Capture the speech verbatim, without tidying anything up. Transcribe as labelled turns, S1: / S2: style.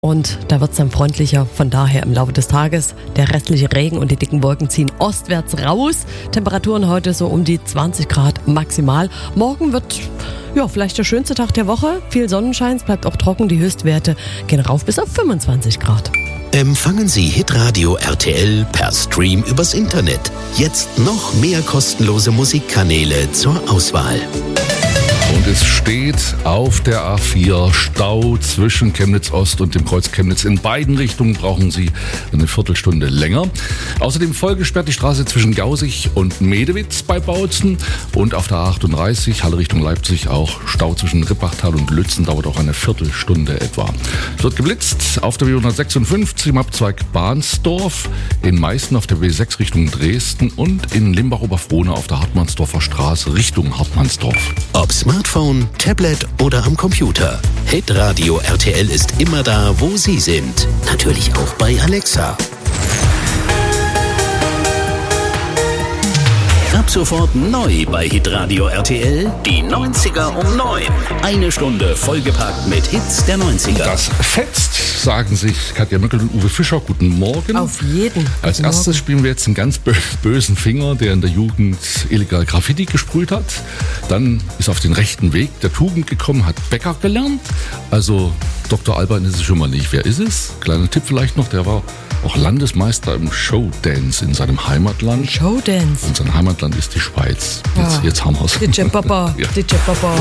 S1: Und da wird es dann freundlicher. Von daher im Laufe des Tages der restliche Regen und die dicken Wolken ziehen ostwärts raus. Temperaturen heute so um die zwanzig Grad maximal. Morgen wird ja vielleicht der schönste Tag der Woche. Viel Sonnenschein, es bleibt auch trocken. Die Höchstwerte gehen rauf bis auf fünfundzwanzig Grad.
S2: Empfangen Sie Hitradio R T L per Stream übers Internet. Jetzt noch mehr kostenlose Musikkanäle zur Auswahl.
S3: Und es steht auf der A vier Stau zwischen Chemnitz Ost und dem Kreuz Chemnitz. In beiden Richtungen brauchen Sie eine Viertelstunde länger. Außerdem voll gesperrt die Straße zwischen Gausig und Medewitz bei Bautzen. Und auf der A achtunddreißig, Halle Richtung Leipzig, auch Stau zwischen Rippachtal und Lützen, dauert auch eine Viertelstunde etwa. Es wird geblitzt auf der B hundertsechsundfünfzig im Abzweig Bahnsdorf, in Meißen auf der B sechs Richtung Dresden und in Limbach-Oberfrohna auf der Hartmannsdorfer Straße Richtung Hartmannsdorf.
S2: Ob Smartphone, Tablet oder am Computer. Hitradio R T L ist immer da, wo Sie sind. Natürlich auch bei Alexa. Ab sofort neu bei Hitradio R T L, die neunziger um neun. Eine Stunde vollgepackt mit Hits der neunziger.
S3: Das fetzt, sagen sich Katja Möckel und Uwe Fischer. Guten Morgen.
S1: Auf jeden.
S3: Als
S1: Guten
S3: erstes
S1: Morgen.
S3: spielen wir jetzt einen ganz bö- bösen Finger, der in der Jugend illegal Graffiti gesprüht hat. Dann ist auf den rechten Weg der Tugend gekommen, hat Bäcker gelernt. Also Doktor Alban ist es schon mal nicht. Wer ist es? Kleiner Tipp vielleicht noch, der war auch Landesmeister im Showdance in seinem Heimatland.
S1: Showdance.
S3: Und sein Heimatland ist die Schweiz. Jetzt,
S1: Ja.
S3: jetzt haben wir es.
S1: D J Papa.
S3: Ja.
S1: D J Papa.